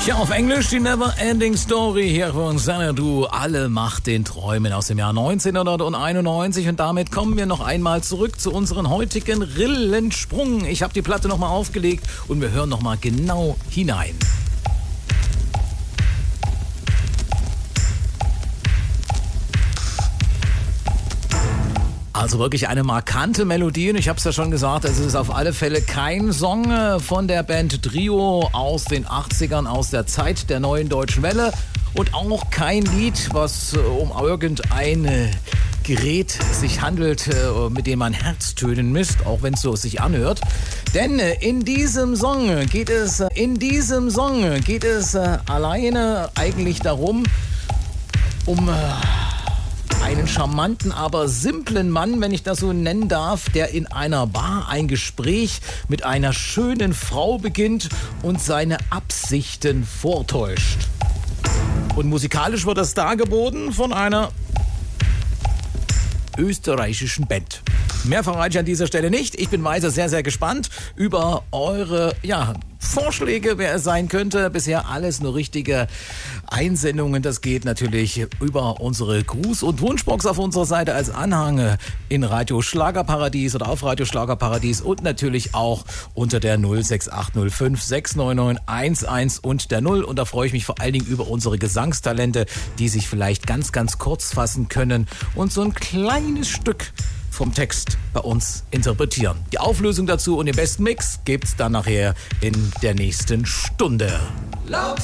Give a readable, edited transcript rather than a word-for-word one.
Ja, auf Englisch die Never Ending Story hier von Xanadu. Alle Macht den Träumen aus dem Jahr 1991. Und damit kommen wir noch einmal zurück zu unserem heutigen Rillensprung. Ich habe die Platte nochmal aufgelegt und wir hören nochmal genau hinein. Also wirklich eine markante Melodie und ich habe es ja schon gesagt, es ist auf alle Fälle kein Song von der Band Trio aus den 80ern, aus der Zeit der neuen deutschen Welle und auch kein Lied, was um irgendein Gerät sich handelt, mit dem man Herztönen misst, auch wenn es so sich anhört. Denn in diesem Song geht es alleine eigentlich darum, um einen charmanten, aber simplen Mann, wenn ich das so nennen darf, der in einer Bar ein Gespräch mit einer schönen Frau beginnt und seine Absichten vortäuscht. Und musikalisch wird das dargeboten von einer österreichischen Band. Mehr verrate ich an dieser Stelle nicht. Ich bin weiter sehr, sehr gespannt über eure Vorschläge, wer es sein könnte. Bisher alles nur richtige Einsendungen. Das geht natürlich über unsere Gruß- und Wunschbox auf unserer Seite als Anhang in Radio Schlagerparadies oder auf Radio Schlagerparadies und natürlich auch unter der 06805 699 11 und der 0. Und da freue ich mich vor allen Dingen über unsere Gesangstalente, die sich vielleicht ganz, ganz kurz fassen können und so ein kleines Stück vom Text bei uns interpretieren. Die Auflösung dazu und den besten Mix gibt's dann nachher in der nächsten Stunde.